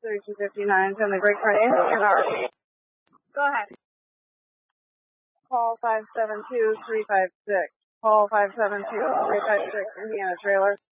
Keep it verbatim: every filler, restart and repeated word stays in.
thirty-two fifty-nine, send the great car to Go ahead. Call five seven two, three five six. Call five seven two, three five six, Indiana Trailer.